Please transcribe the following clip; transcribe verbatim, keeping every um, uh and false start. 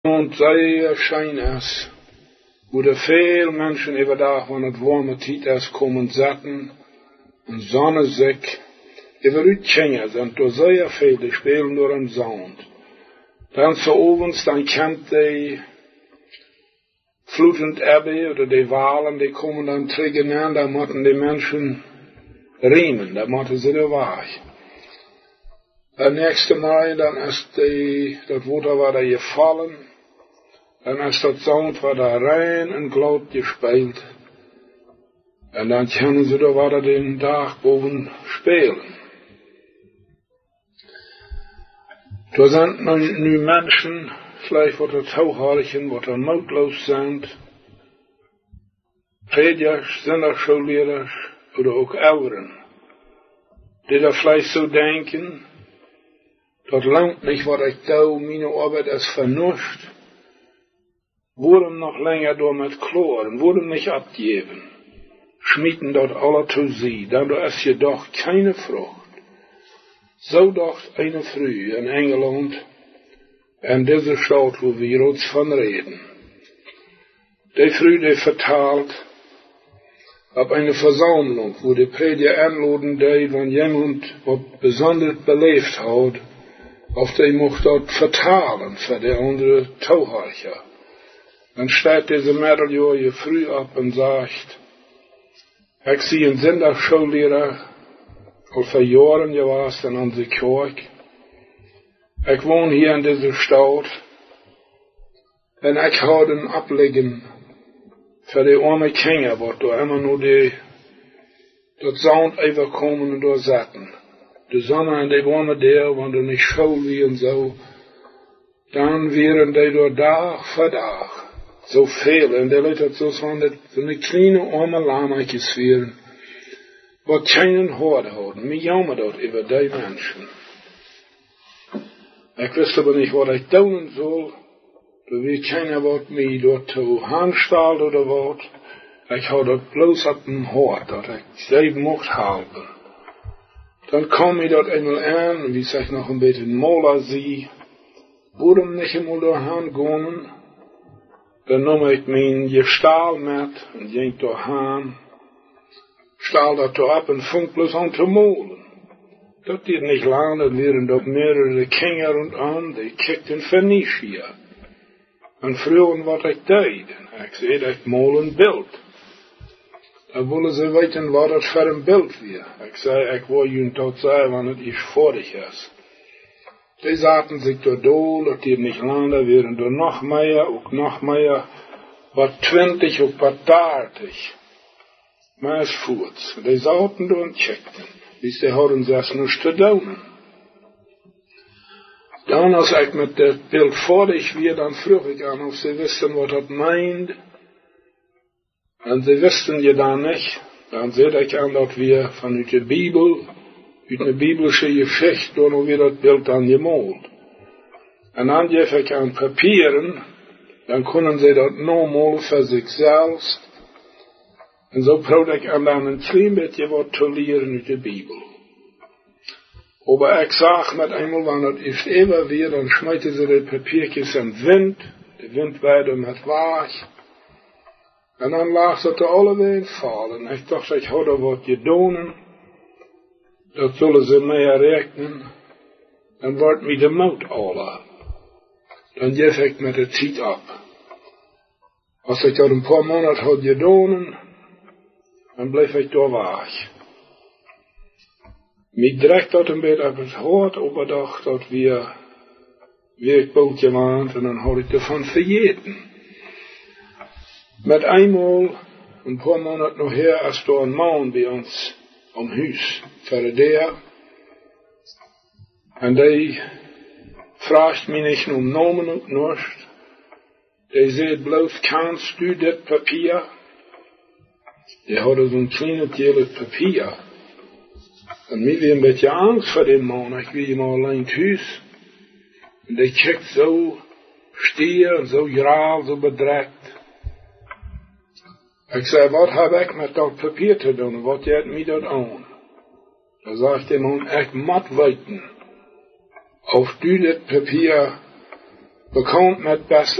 Und sehr schön ist, wo de veel mensen overdag, wanneer het warme tijd is, komen zitten en zonne zich over uit Tjengers en door zeer veel, die spelen door een zand. Dan s'avonds, dan komt die vloedend ebbe oder die walen, die komen dan terug aan, dan moeten die mensen riemen, dan moeten ze er weg. Het nächste Mal, dan is die, dat water waar er gevallen, en als dat zand waar daar rein en gloed gespeeld. En dan kunnen ze er waar den dag boven spelen. Er zijn nu, nu mensen, vielleicht wat er touwhartigen, wat er moedloos zijn. Predikers, zenderschoolleerders, oder ook ouderen. Die daar vielleicht zo denken, dat langt niet wat ik doe, mijn arbeid is vernuscht. Waarom noch länger door met kloren, waarom nicht abgeben? Schmieden dort alle zu sie, dann da ist jedoch keine Frucht. So dacht eine Früh in Engeland, en diese Stadt, wo wir uns von reden. Die Früh, die vertalt, ab eine Versammlung, wo die Prediger anladen, die, wenn jemand was besonders belebt hat, auf die mocht dort vertalen für die andere Tauharcher. Dann steht diese Mädel früh ab und sagt, ich sehe einen Sünderschullehrer, al vor Jahren gewesen in unserer Kirche. Ich wohne hier in dieser Stadt und ich habe den Ablegen für die arme Kinder, wo da immer nur die, das Sound überkommen und da satten. Die Sonne und die warme der, wenn du nicht schau wie und so, dann wären die dort Tag für Tag. So veel, en de Leute so van dat van die kleine arme lametjes wären, wat keinen Hort hadden. Mir jammer dort über die Menschen. Ich wüsste aber nicht, was ich tun soll. Da will keiner was mir dort zu handstahlt oder was. Ich hab dort bloß ab dem Hort, dass ich sie mocht halten. Dann komm ich dort einmal an, wie ich noch ein bisschen Mola sie. Warum nicht einmal dahin gehen? Dan nam ik mijn gestaal met en ging doorheen. Staal dat op en vond bloos aan te molen. Dat deed niet lang, dat waren dat meerdere kinderen und aan, die kijkten Phoenicia. En vroegen wat ik deed. Ik zei dat ik molen beeld. Dan willen ze weten wat het voor een beeld was. Ik zei, ik wil jullie tot zeggen, wanneer het is voordig is. Die zaten sich dort dool, dat die nicht landen, wären er noch mehr, ook noch mehr, wat twintig, ook wat dertig. Maar es voort. Die zaten dort und checkten, bis die hadden zelfs nichts te doen. Dan als ik met dat beeld voordig weer, dan vroeg ik aan of ze wisten wat dat meint. En ze wisten je dan niet. Dan zei ik aan dat we vanuit de Bibel, uit een biblische Geschichte, door nog weer dat beeld aan gemalt. En dan geef ik aan papieren, dan kunnen ze dat normaal voor zichzelf. En zo probeer ik aan dan een klein beetje wat te leren uit de Bibel. Maar ik zag met eenmaal, wanneer het is even weer, dan smijten ze de papiertjes in de wind, de wind weide met waag. En dan lag ze te allebei vallen. Ik dacht, ik had er wat gedaan. Dat zullen ze mij rekenen. Dan wordt mij de moed alle. Dan geef ik met de tijd op. Als ik dat een paar maanden had gedaan, dan bleef ik daar weg. Mij direct dat een beetje op het hoofd opgedacht dat we weer bootje waren en dan had ik ervan vergeten. Met eenmaal, een paar maanden nog her, als er een man bij ons om huis voor de deur. En die vraagt mij niet om namen ook niets. Die zegt bloos, kannst du dit papier? Die hadden zo'n kleine deel papier. En mij weer een beetje angst voor den man. Ik wil hem alleen thuis. En die kijkt zo stier en zo graal, zo bedreigt. Ik zei, wat heb ik met dat papier te doen? Wat gaat mij dat aan? Dan zegt de man, ik moet weten of du dit papier bekannt met